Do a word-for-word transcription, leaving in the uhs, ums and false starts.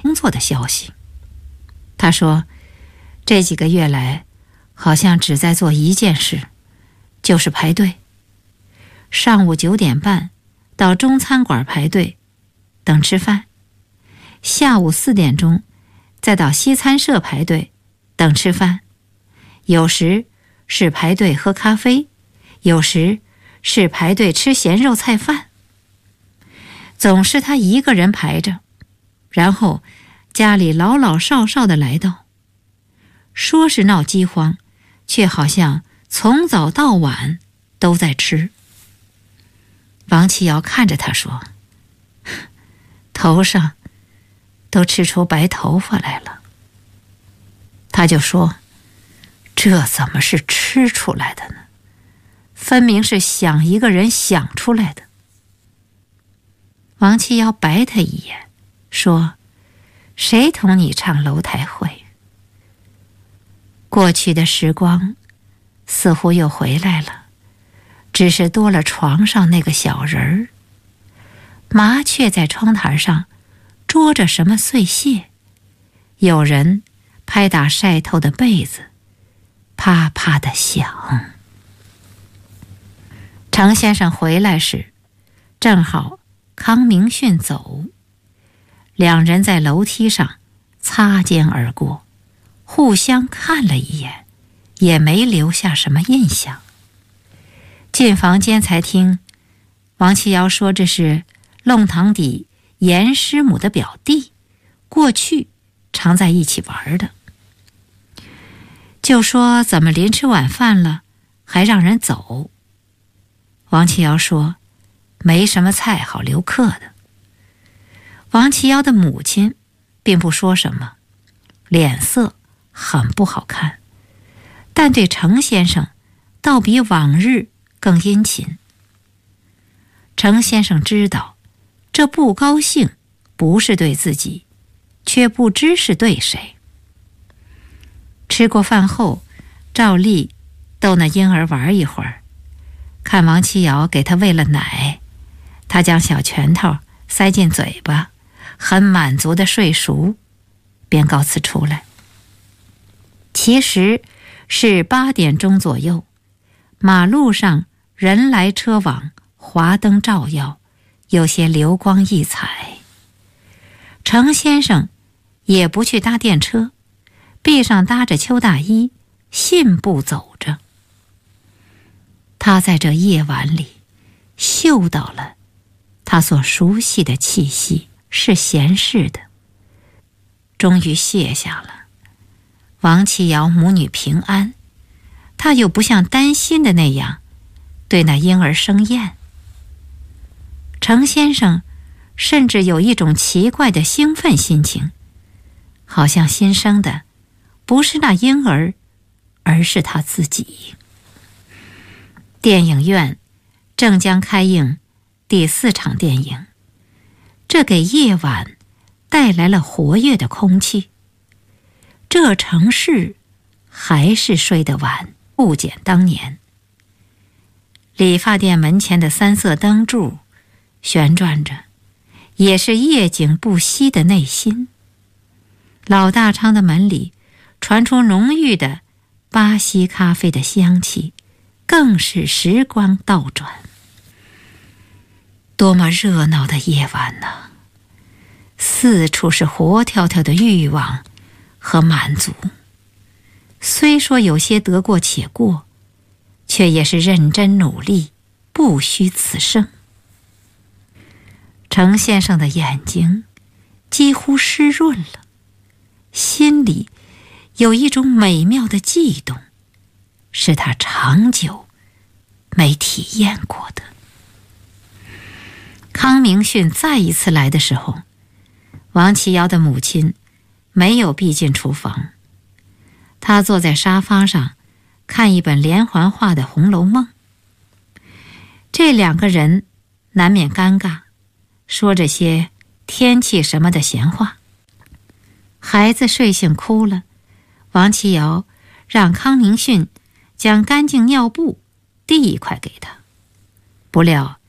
工作的消息。他说，这几个月来好像只在做一件事，就是排队。上午九点半到中餐馆排队等吃饭，下午四点钟再到西餐社排队等吃饭，有时是排队喝咖啡，有时是排队吃咸肉菜饭。总是他一个人排着，然后家里老老少少的来到，说是闹饥荒，却好像从早到晚都在吃。王启尧看着他说，头上都吃出白头发来了。他就说，这怎么是吃出来的呢？分明是想一个人想出来的。王启尧白他一眼，说，谁同你唱楼台会？过去的时光似乎又回来了，只是多了床上那个小人儿。麻雀在窗台上捉着什么碎屑，有人拍打晒透的被子，啪啪地响。程先生回来时，正好康明训走，两人在楼梯上擦肩而过，互相看了一眼，也没留下什么印象。进房间才听王启尧说，这是弄堂底严师母的表弟，过去常在一起玩的。就说怎么临吃晚饭了还让人走。王启尧说，没什么菜好留客的。王启尧的母亲并不说什么，脸色很不好看，但对程先生倒比往日更殷勤。程先生知道这不高兴不是对自己，却不知是对谁。吃过饭后，照例逗那婴儿玩一会儿，看王启尧给他喂了奶，他将小拳头塞进嘴巴，很满足地睡熟，便告辞出来。其实是八点钟左右，马路上人来车往，华灯照耀，有些流光溢彩。程先生也不去搭电车，臂上搭着邱大衣，信步走着。他在这夜晚里嗅到了他所熟悉的气息，是闲适的。终于卸下了。王启尧母女平安，他又不像担心的那样对那婴儿生厌。程先生甚至有一种奇怪的兴奋心情，好像新生的不是那婴儿，而是他自己。电影院正将开映第四场电影，这给夜晚带来了活跃的空气。这城市还是睡得晚，不减当年。理发店门前的三色灯柱旋转着，也是夜景不息的内心。老大昌的门里传出浓郁的巴西咖啡的香气，更是时光倒转。多么热闹的夜晚呐！四处是活跳跳的欲望和满足。虽说有些得过且过，却也是认真努力，不虚此生。程先生的眼睛几乎湿润了，心里有一种美妙的悸动，是他长久没体验过的。康明训再一次来的时候，王启尧的母亲没有逼进厨房，她坐在沙发上看一本连环画的《红楼梦》。这两个人难免尴尬，说这些天气什么的闲话。孩子睡醒哭了，王启尧让康明训将干净尿布递一块给他，不料